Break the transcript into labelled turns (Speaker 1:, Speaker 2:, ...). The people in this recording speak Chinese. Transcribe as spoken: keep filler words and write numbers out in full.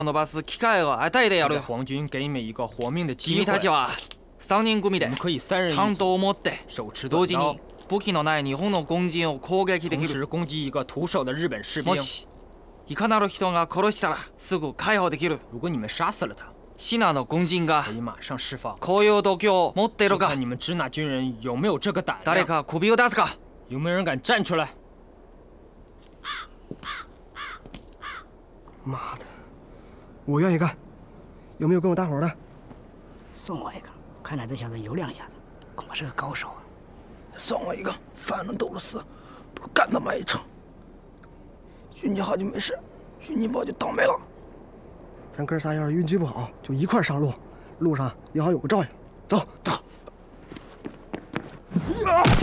Speaker 1: 伸ばす機会を与えてやる。
Speaker 2: 皇军给你们一个活命的机会。
Speaker 1: 君たちは三人組で
Speaker 2: 可以三人
Speaker 1: 担当を持って
Speaker 2: 手持
Speaker 1: 同時に武器のない日本の軍人を攻撃できる。
Speaker 2: 同時攻击一个徒手的日本士兵。
Speaker 1: もしいかなる人が殺したらすぐ解放できる。
Speaker 2: 如果你们杀死了他，
Speaker 1: シナの軍人が
Speaker 2: 可以马上释放。
Speaker 1: こういう度胸を持っているか？
Speaker 2: 看你们支那军人有没有这个胆量？
Speaker 1: 誰か首を出すか？
Speaker 2: 有没有人敢站出来？
Speaker 3: 妈的，我愿意干。有没有跟我搭伙的？
Speaker 4: 送我一个，看来这小子有两下子，恐怕是个高手啊。
Speaker 5: 送我一个，反正都是死，不如干他妈一场。运气好就没事，运气不好就倒霉了。
Speaker 3: 咱哥仨要是运气不好，就一块上路，路上也好有个照应。走，走。啊